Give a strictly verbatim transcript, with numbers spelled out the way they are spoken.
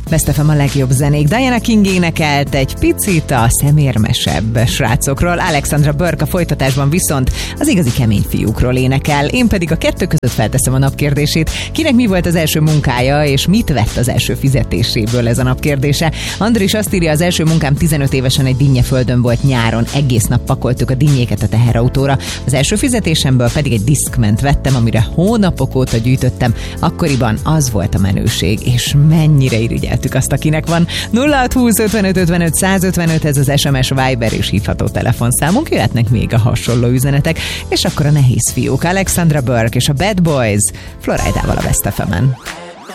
Best ef em a legjobb zenék. Diana King énekelt egy picit a szemérmesebb srácokról, Alexandra Burke a folytatásban viszont az igazi kemény fiúkról énekel. Én pedig a kettő között felteszem a napkérdését. Kinek mi volt az első munkája, és mit vett az első fizetéséből, ez a napkérdése. Andris azt írja, az első munkám tizenöt évesen egy dinnyeföldön volt nyáron. Egész nap pakoltuk a dinnyéket a teherautóra. Az első fizetésemből pedig egy diszkment vettem, amire hónapok óta gyűjtöttem. Akkoriban az volt a menőség, és mennyire irigyeltük azt, akinek van. nulla hat húsz ötvenöt ötvenöt százötvenöt, ez az es em es, Viber és hívható telefonszámunk. Jöhetnek még a hasonló üzenetek, és akkor a nehéz fiúk, Alexandra Burke és a Bad Boys Floridával a Best ef emen.